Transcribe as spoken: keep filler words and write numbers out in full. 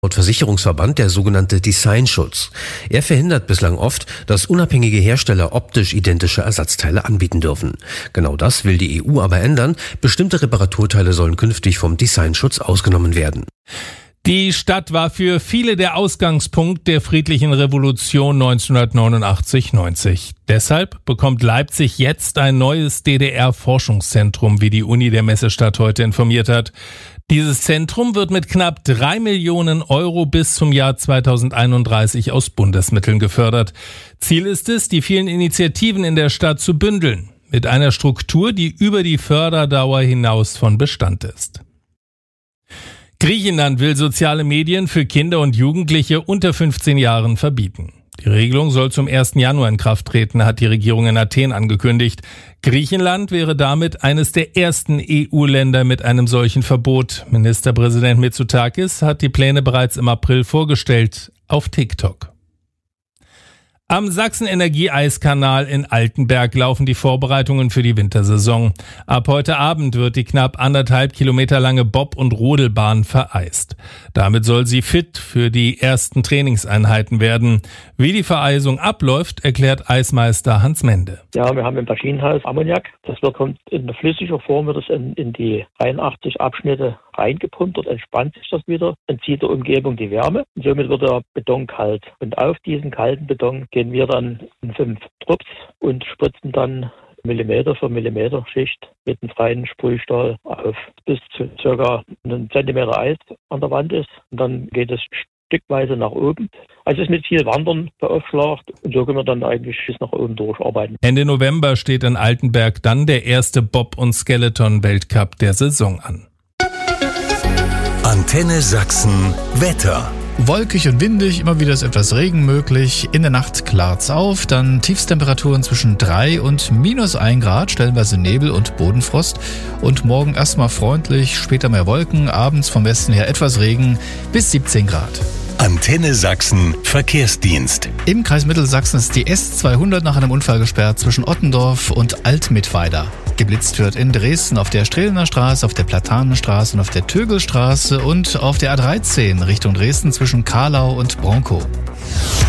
Laut Versicherungsverband der sogenannte Designschutz. Er verhindert bislang oft, dass unabhängige Hersteller optisch identische Ersatzteile anbieten dürfen. Genau das will die E U aber ändern. Bestimmte Reparaturteile sollen künftig vom Designschutz ausgenommen werden. Die Stadt war für viele der Ausgangspunkt der friedlichen Revolution neunzehnhundertneunundachtzig neunzig. Deshalb bekommt Leipzig jetzt ein neues D D R-Forschungszentrum, wie die Uni der Messestadt heute informiert hat. Dieses Zentrum wird mit knapp drei Millionen Euro bis zum Jahr zweitausendeinunddreißig aus Bundesmitteln gefördert. Ziel ist es, die vielen Initiativen in der Stadt zu bündeln, mit einer Struktur, die über die Förderdauer hinaus von Bestand ist. Griechenland will soziale Medien für Kinder und Jugendliche unter fünfzehn Jahren verbieten. Die Regelung soll zum ersten Januar in Kraft treten, hat die Regierung in Athen angekündigt. Griechenland wäre damit eines der ersten E U-Länder mit einem solchen Verbot. Ministerpräsident Mitsotakis hat die Pläne bereits im April vorgestellt auf TikTok. Am Sachsen-Energie-Eiskanal in Altenberg laufen die Vorbereitungen für die Wintersaison. Ab heute Abend wird die knapp anderthalb Kilometer lange Bob- und Rodelbahn vereist. Damit soll sie fit für die ersten Trainingseinheiten werden. Wie die Vereisung abläuft, erklärt Eismeister Hans Mende. Ja, wir haben im Maschinenhaus Ammoniak. Das wird kommt in flüssiger Form, wird es in, in die einundachtzig Abschnitte reingepumpt, dort entspannt sich das wieder, entzieht der Umgebung die Wärme und somit wird der Beton kalt. Und auf diesen kalten Beton gehen wir dann in fünf Drops und spritzen dann Millimeter für Millimeter Schicht mit einem freien Sprühstahl auf, bis zu circa einen Zentimeter Eis an der Wand ist. Und dann geht es stückweise nach oben. Also es ist mit viel Wandern beaufschlagt und so können wir dann eigentlich bis nach oben durcharbeiten. Ende November steht in Altenberg dann der erste Bob- und Skeleton-Weltcup der Saison an. Antenne Sachsen Wetter. Wolkig und windig, immer wieder ist etwas Regen möglich. In der Nacht klart's auf, dann Tiefstemperaturen zwischen drei und minus ein Grad, stellenweise Nebel und Bodenfrost. Und morgen erstmal freundlich, später mehr Wolken, abends vom Westen her etwas Regen bis siebzehn Grad. Antenne Sachsen Verkehrsdienst. Im Kreis Mittelsachsen ist die S zweihundert nach einem Unfall gesperrt zwischen Ottendorf und Altmittweida. Geblitzt wird in Dresden auf der Strehlener Straße, auf der Platanenstraße und auf der Tögelstraße und auf der A dreizehn Richtung Dresden zwischen Karlau und Bronkow.